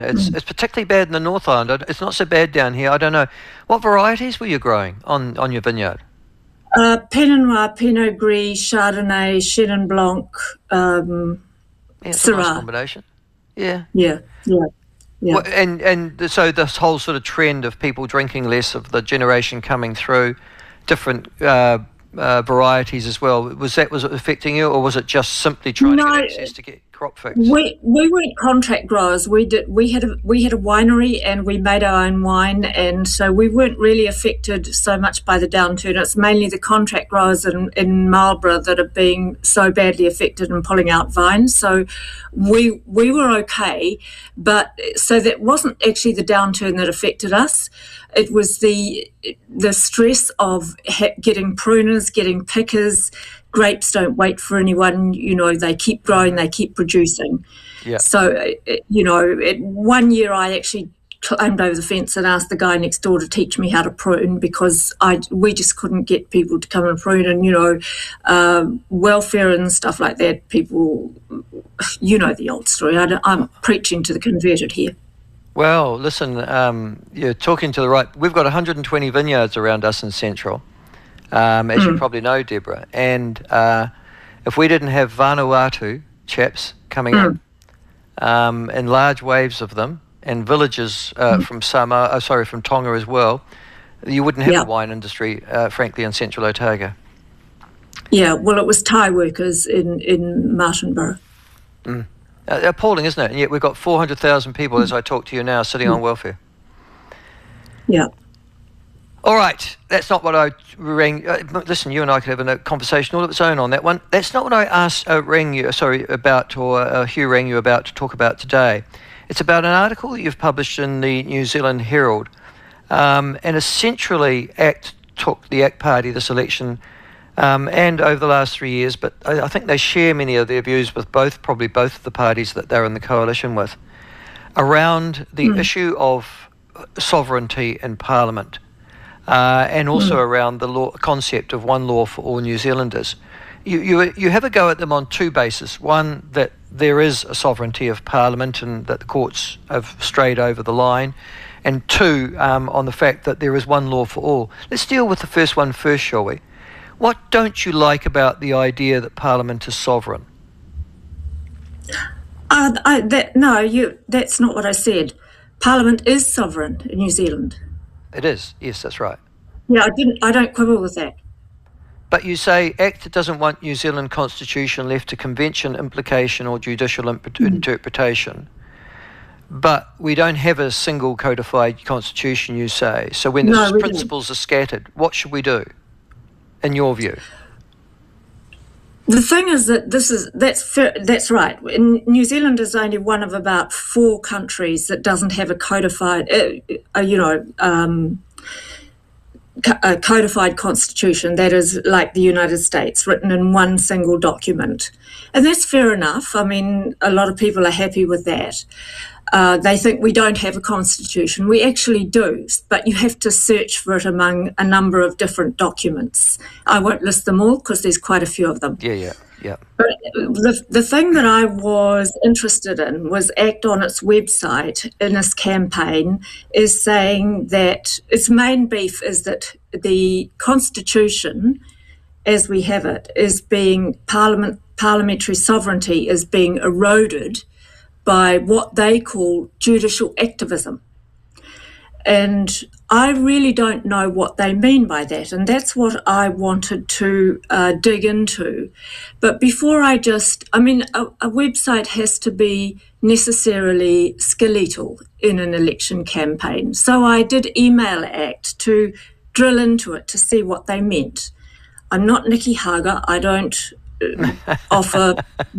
It's particularly bad in the North Island. It's not so bad down here. I don't know. What varieties were you growing on your vineyard? Pinot Noir, Pinot Gris, Chardonnay, Chenin Blanc, It's a nice Syrah. combination. Yeah. Yeah. Well, and so this whole sort of trend of people drinking less, of the generation coming through, different varieties as well. Was it affecting you, or was it just simply trying to get access to get crop fix? We weren't contract growers. We had a winery, and we made our own wine, and so we weren't really affected so much by the downturn. It's mainly the contract growers in Marlborough that are being so badly affected and pulling out vines. So we were okay, but so that wasn't actually the downturn that affected us. It was the stress of getting pruners, getting pickers. Grapes don't wait for anyone, they keep growing, they keep producing. Yeah. So, 1 year I actually climbed over the fence and asked the guy next door to teach me how to prune, because we just couldn't get people to come and prune, and, welfare and stuff like that, people, the old story. I'm preaching to the converted here. Well, listen, you're talking to the right. We've got 120 vineyards around us in Central, as you probably know, Deborah. And if we didn't have Vanuatu chaps coming in large waves of them, and villages from Tonga as well, you wouldn't have a wine industry, frankly, in Central Otago. Yeah, well, it was Thai workers in Martinborough. Appalling, isn't it? And yet we've got 400,000 people, as I talk to you now, sitting on welfare. Yeah. All right, that's not what I rang. Listen, you and I could have a conversation all of its own on that one. That's not what I rang you about, or Hugh rang you about to talk about today. It's about an article that you've published in the New Zealand Herald, and essentially the ACT Party this election, and over the last 3 years, but I think they share many of their views with probably both of the parties that they're in the coalition with, around the issue of sovereignty in Parliament, and also around the concept of one law for all New Zealanders. You have a go at them on two bases. One, that there is a sovereignty of Parliament and that the courts have strayed over the line, and two, on the fact that there is one law for all. Let's deal with the first one first, shall we? What don't you like about the idea that Parliament is sovereign? That's not what I said. Parliament is sovereign in New Zealand. It is. Yes, that's right. Yeah, I don't quibble with that. But you say ACT doesn't want New Zealand Constitution left to convention, implication, or judicial interpretation. But we don't have a single codified constitution, you say. So when the principles are scattered, what should we do, in your view? The thing is that that's right. New Zealand is only one of about 4 countries that doesn't have a codified, a codified constitution that is like the United States, written in one single document. And that's fair enough. I mean, a lot of people are happy with that. They think we don't have a constitution. We actually do, but you have to search for it among a number of different documents. I won't list them all because there's quite a few of them. Yeah. But the thing that I was interested in was ACT on its website in this campaign is saying that its main beef is that the constitution, as we have it, is being parliamentary sovereignty is being eroded by what they call judicial activism. And I really don't know what they mean by that, and that's what I wanted to dig into. But before a website has to be necessarily skeletal in an election campaign. So I did email ACT to drill into it to see what they meant. I'm not Nikki Hager. I don't offer,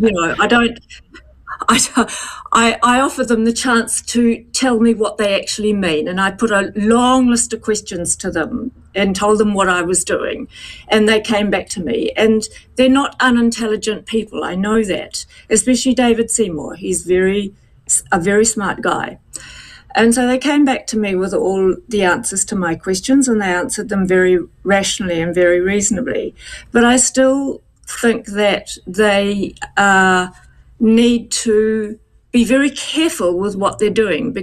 I offer them the chance to tell me what they actually mean, and I put a long list of questions to them and told them what I was doing, and they came back to me. And they're not unintelligent people, I know that, especially David Seymour. He's a very smart guy. And so they came back to me with all the answers to my questions, and they answered them very rationally and very reasonably. But I still think that they need to be very careful with what they're doing